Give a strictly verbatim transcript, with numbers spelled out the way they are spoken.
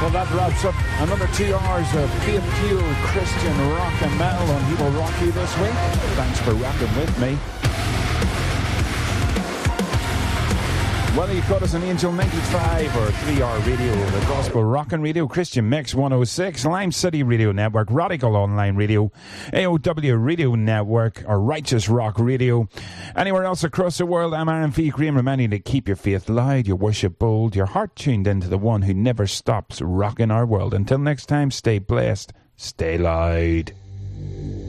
Well, that wraps up another two hours of faith-fueled Christian rock and metal on He Will Rock You this week. Thanks for rocking with me. Whether you caught us on Angel ninety-five or three R Radio, the Gospel Rockin' Radio, Christian Mix one oh six, Lime City Radio Network, Radical Online Radio, A O W Radio Network, or Righteous Rock Radio. Anywhere else across the world, I'm Aaron F. Graham, reminding you to keep your faith loud, your worship bold, your heart tuned into the one who never stops rocking our world. Until next time, stay blessed, stay loud.